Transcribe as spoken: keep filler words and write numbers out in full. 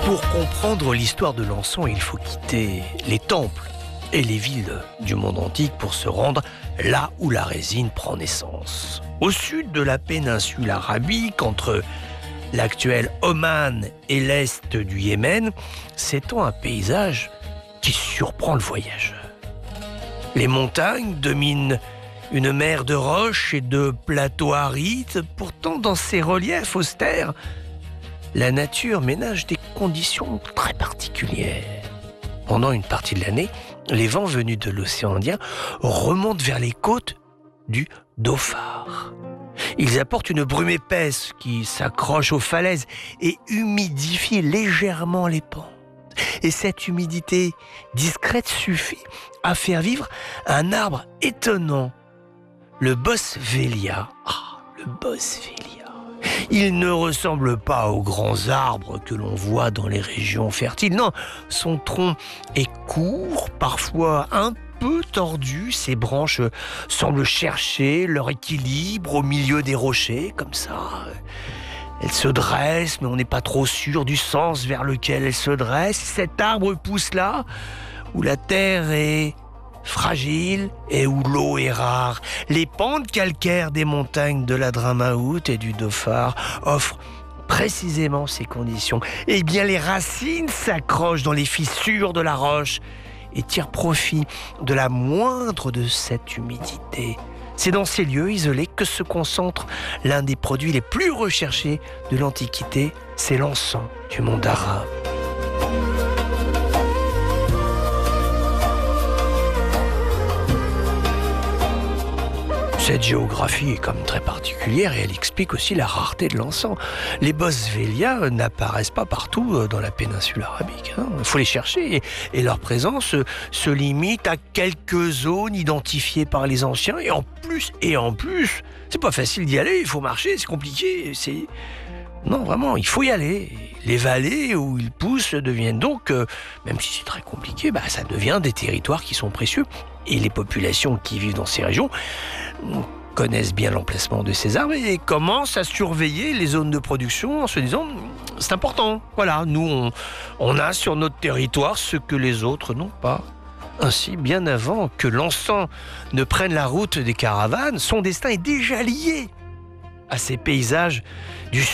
Pour comprendre l'histoire de l'encens, il faut quitter les temples et les villes du monde antique pour se rendre là où la résine prend naissance. Au sud de la péninsule arabique, entre l'actuel Oman et l'est du Yémen, s'étend un paysage qui surprend le voyageur. Les montagnes dominent une mer de roches et de plateaux arides. Pourtant, dans ces reliefs austères, la nature ménage des conditions très particulières. Pendant une partie de l'année, les vents venus de l'océan Indien remontent vers les côtes du Dhofar. Ils apportent une brume épaisse qui s'accroche aux falaises et humidifie légèrement les pentes. Et cette humidité discrète suffit à faire vivre un arbre étonnant, le boswellia. Ah, le boswellia. Il ne ressemble pas aux grands arbres que l'on voit dans les régions fertiles. Non, son tronc est court, parfois un peu tordu. Ses branches semblent chercher leur équilibre au milieu des rochers, comme ça. Elle se dresse, mais on n'est pas trop sûr du sens vers lequel elle se dresse. Cet arbre pousse là, où la terre est fragile et où l'eau est rare. Les pentes calcaires des montagnes de l'Hadramaout et du Dhofar offrent précisément ces conditions. Eh bien, les racines s'accrochent dans les fissures de la roche et tirent profit de la moindre de cette humidité. C'est dans ces lieux isolés que se concentre l'un des produits les plus recherchés de l'Antiquité, c'est l'encens du monde arabe. Cette géographie est comme très particulière et elle explique aussi la rareté de l'encens. Les boswellia n'apparaissent pas partout dans la péninsule arabique. Hein. Il faut les chercher et, et leur présence se limite à quelques zones identifiées par les anciens. Et en plus, et en plus, c'est pas facile d'y aller, il faut marcher, c'est compliqué. C'est... Non, vraiment, il faut y aller. Les vallées où ils poussent deviennent donc, euh, même si c'est très compliqué, bah, ça devient des territoires qui sont précieux. Et les populations qui vivent dans ces régions connaissent bien l'emplacement de ces arbres et commencent à surveiller les zones de production en se disant « c'est important, voilà, nous on, on a sur notre territoire ce que les autres n'ont pas ». Ainsi, bien avant que l'encens ne prenne la route des caravanes, son destin est déjà lié à ces paysages du